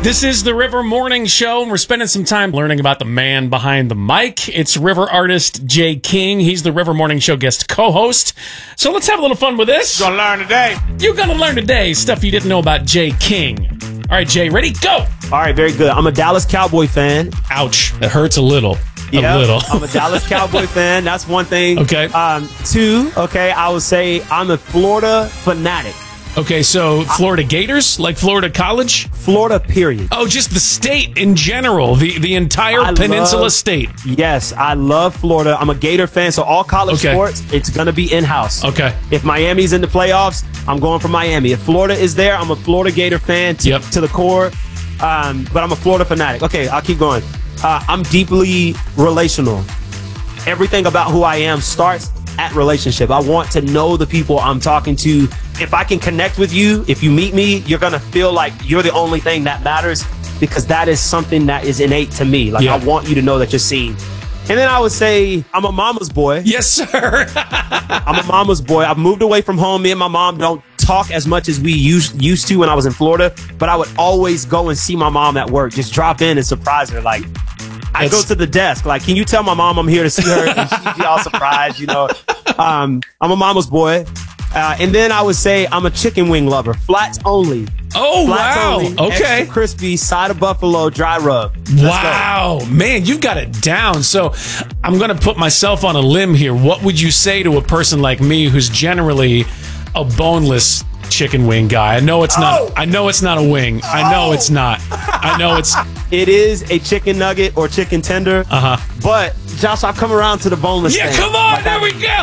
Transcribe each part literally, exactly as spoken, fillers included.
This is the River Morning Show, and we're spending some time learning about the man behind the mic. It's River artist Jay King. He's the River Morning Show guest co-host. So let's have a little fun with this. You're gonna learn today. You're gonna learn today stuff you didn't know about Jay King. All right, Jay, ready? Go! All right, very good. I'm a Dallas Cowboy fan. Ouch. That hurts a little. Yeah, a little. I'm a Dallas Cowboy fan. That's one thing. Okay. Um, two, okay, I would say I'm a Florida fanatic. Okay, so Florida Gators? Like Florida College? Florida, period. Oh, just the state in general. The the entire I peninsula love- state. Yes, I love Florida. I'm a Gator fan, so all college Okay. sports, it's going to be in-house. Okay. If Miami's in the playoffs, I'm going for Miami. If Florida is there, I'm a Florida Gator fan to, Yep. to the core, um, but I'm a Florida fanatic. Okay, I'll keep going. Uh, I'm deeply relational. Everything about who I am starts at relationship. I want to know the people I'm talking to. If I can connect with you, if you meet me, you're going to feel like you're the only thing that matters, because that is something that is innate to me. Like, Yeah. I want you to know that you're seen. And then I would say I'm a mama's boy. Yes, sir. I'm a mama's boy. I've moved away from home. Me and my mom don't talk as much as we used used to when I was in Florida, but I would always go and see my mom at work. Just drop in and surprise her. Like, I go That's- to the desk. Like, can you tell my mom I'm here to see her? And she'd be all surprised, you know. Um, I'm a mama's boy. Uh, and then I would say I'm a chicken wing lover. Flats only. Oh, Flats wow. only. Okay. Extra crispy, side of buffalo, dry rub. Let's go. Wow, man, you've got it down. So I'm going to put myself on a limb here. What would you say to a person like me who's generally a boneless chicken wing guy? I know it's not. Oh! I know it's not a wing. I know it's not. I know it's. It is a chicken nugget or chicken tender. Uh huh. But, Josh, I've come around to the boneless Yeah, thing. come on. Like, There I- we go.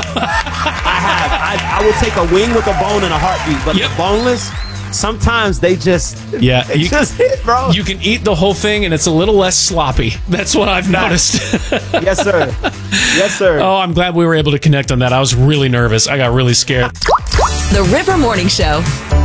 I have. I, I will take a wing with a bone and a heartbeat, but Yep. the boneless, sometimes they just, Yeah, they you- just hit, bro. You can eat the whole thing, and it's a little less sloppy. That's what I've noticed. Yes, sir. Yes, sir. Oh, I'm glad we were able to connect on that. I was really nervous. I got really scared. The River Morning Show.